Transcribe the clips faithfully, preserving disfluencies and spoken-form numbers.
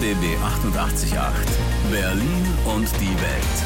B B achtundachtzig Komma acht. Berlin und die Welt.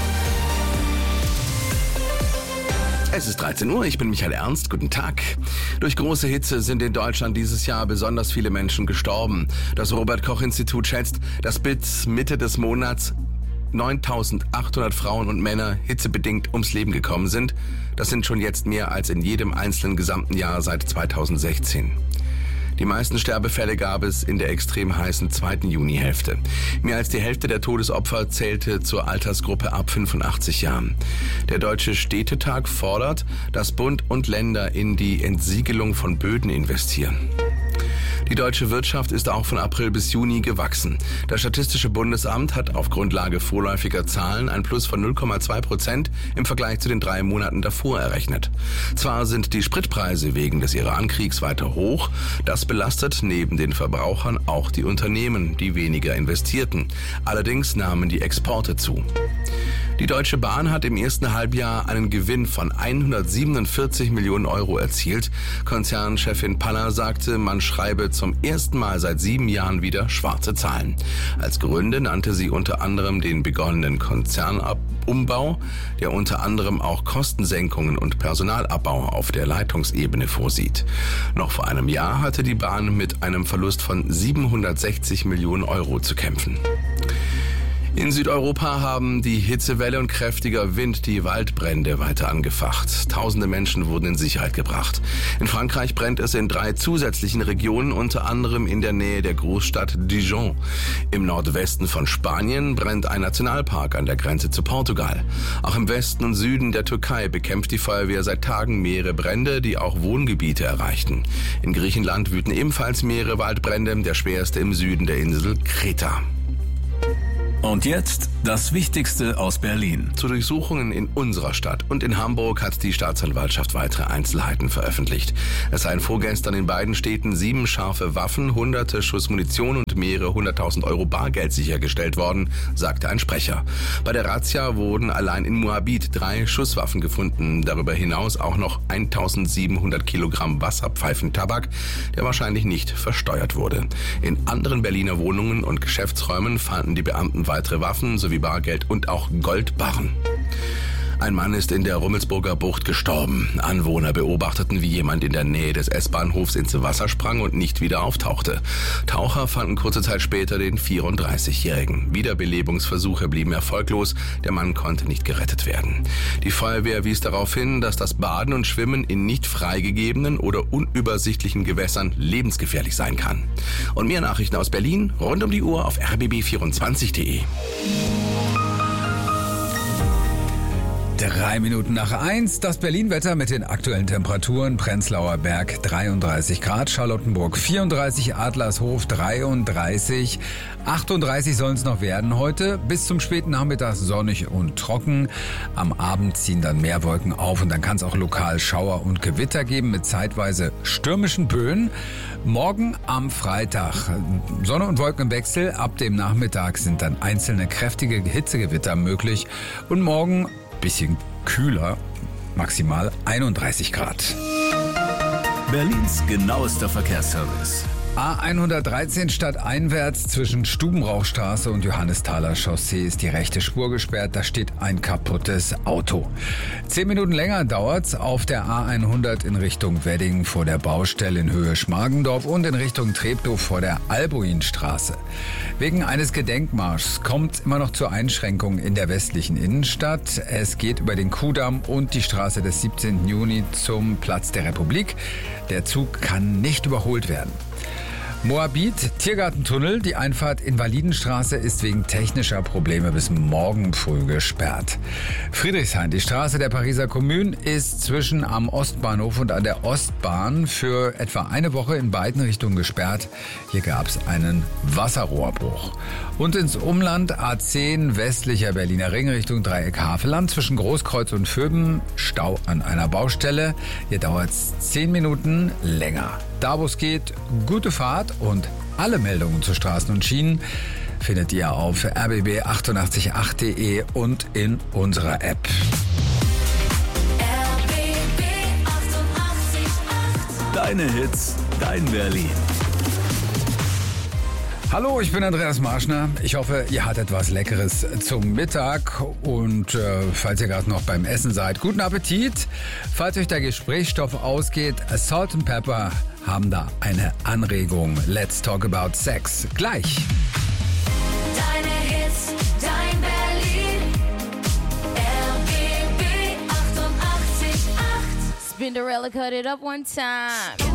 Es ist dreizehn Uhr, ich bin Michael Ernst, guten Tag. Durch große Hitze sind in Deutschland dieses Jahr besonders viele Menschen gestorben. Das Robert-Koch-Institut schätzt, dass bis Mitte des Monats neuntausendachthundert Frauen und Männer hitzebedingt ums Leben gekommen sind. Das sind schon jetzt mehr als in jedem einzelnen gesamten Jahr seit zweitausendsechzehn. Die meisten Sterbefälle gab es in der extrem heißen zweiten Junihälfte. Mehr als die Hälfte der Todesopfer zählte zur Altersgruppe ab fünfundachtzig Jahren. Der Deutsche Städtetag fordert, dass Bund und Länder in die Entsiegelung von Böden investieren. Die deutsche Wirtschaft ist auch von April bis Juni gewachsen. Das Statistische Bundesamt hat auf Grundlage vorläufiger Zahlen ein Plus von null Komma zwei Prozent im Vergleich zu den drei Monaten davor errechnet. Zwar sind die Spritpreise wegen des Iran-Kriegs weiter hoch, das belastet neben den Verbrauchern auch die Unternehmen, die weniger investierten. Allerdings nahmen die Exporte zu. Die Deutsche Bahn hat im ersten Halbjahr einen Gewinn von hundertsiebenundvierzig Millionen Euro erzielt. Konzernchefin Paller sagte, man schreibe zum ersten Mal seit sieben Jahren wieder schwarze Zahlen. Als Gründe nannte sie unter anderem den begonnenen Konzernumbau, der unter anderem auch Kostensenkungen und Personalabbau auf der Leitungsebene vorsieht. Noch vor einem Jahr hatte die Bahn mit einem Verlust von siebenhundertsechzig Millionen Euro zu kämpfen. In Südeuropa haben die Hitzewelle und kräftiger Wind die Waldbrände weiter angefacht. Tausende Menschen wurden in Sicherheit gebracht. In Frankreich brennt es in drei zusätzlichen Regionen, unter anderem in der Nähe der Großstadt Dijon. Im Nordwesten von Spanien brennt ein Nationalpark an der Grenze zu Portugal. Auch im Westen und Süden der Türkei bekämpft die Feuerwehr seit Tagen mehrere Brände, die auch Wohngebiete erreichten. In Griechenland wüten ebenfalls mehrere Waldbrände, der schwerste im Süden der Insel Kreta. Und jetzt das Wichtigste aus Berlin. Zu Durchsuchungen in unserer Stadt und in Hamburg hat die Staatsanwaltschaft weitere Einzelheiten veröffentlicht. Es seien vorgestern in beiden Städten sieben scharfe Waffen, hunderte Schuss Munition und mehrere hunderttausend Euro Bargeld sichergestellt worden, sagte ein Sprecher. Bei der Razzia wurden allein in Moabit drei Schusswaffen gefunden. Darüber hinaus auch noch eintausendsiebenhundert Kilogramm Wasserpfeifentabak, der wahrscheinlich nicht versteuert wurde. In anderen Berliner Wohnungen und Geschäftsräumen fanden die Beamten weitere Waffen sowie Bargeld und auch Goldbarren. Ein Mann ist in der Rummelsburger Bucht gestorben. Anwohner beobachteten, wie jemand in der Nähe des S-Bahnhofs ins Wasser sprang und nicht wieder auftauchte. Taucher fanden kurze Zeit später den vierunddreißigjährigen. Wiederbelebungsversuche blieben erfolglos. Der Mann konnte nicht gerettet werden. Die Feuerwehr wies darauf hin, dass das Baden und Schwimmen in nicht freigegebenen oder unübersichtlichen Gewässern lebensgefährlich sein kann. Und mehr Nachrichten aus Berlin rund um die Uhr auf r b b vierundzwanzig punkt de. Drei Minuten nach eins, das Berlin-Wetter mit den aktuellen Temperaturen. Prenzlauer Berg dreiunddreißig Grad, Charlottenburg vierunddreißig, Adlershof dreiunddreißig, achtunddreißig sollen es noch werden heute. Bis zum späten Nachmittag sonnig und trocken. Am Abend ziehen dann mehr Wolken auf und dann kann es auch lokal Schauer und Gewitter geben mit zeitweise stürmischen Böen. Morgen am Freitag Sonne und Wolken im Wechsel. Ab dem Nachmittag sind dann einzelne kräftige Hitzegewitter möglich und morgen bisschen kühler, maximal einunddreißig Grad. Berlins genauester Verkehrsservice. A hundertdreizehn stadteinwärts zwischen Stubenrauchstraße und Johannesthaler Chaussee ist die rechte Spur gesperrt. Da steht ein kaputtes Auto. Zehn Minuten länger dauert's auf der A hundert in Richtung Wedding vor der Baustelle in Höhe Schmargendorf und in Richtung Treptow vor der Albuinstraße. Wegen eines Gedenkmarschs kommt immer noch zur Einschränkung in der westlichen Innenstadt. Es geht über den Kuhdamm und die Straße des siebzehnten Juni zum Platz der Republik. Der Zug kann nicht überholt werden. Moabit, Tiergartentunnel, die Einfahrt Invalidenstraße ist wegen technischer Probleme bis morgen früh gesperrt. Friedrichshain, die Straße der Pariser Kommune, ist zwischen am Ostbahnhof und an der Ostbahn für etwa eine Woche in beiden Richtungen gesperrt. Hier gab es einen Wasserrohrbruch. Und ins Umland A zehn westlicher Berliner Ring Richtung Dreieck Havelland zwischen Großkreuz und Vöben, Stau an einer Baustelle. Hier dauert es zehn Minuten länger. Da wo es geht, gute Fahrt und alle Meldungen zu Straßen und Schienen findet ihr auf r b b achtundachtzig Komma acht punkt de und in unserer App. R B B achtundachtzig Komma acht. Deine Hits, dein Berlin. Hallo, ich bin Andreas Marschner. Ich hoffe, ihr hattet etwas Leckeres zum Mittag und äh, falls ihr gerade noch beim Essen seid, guten Appetit. Falls euch der Gesprächsstoff ausgeht, Salt and Pepper haben da eine Anregung. Let's talk about sex. Gleich. Deine Hits, dein Berlin, R B B achtundachtzig Komma acht. Spinderella cut it up one time.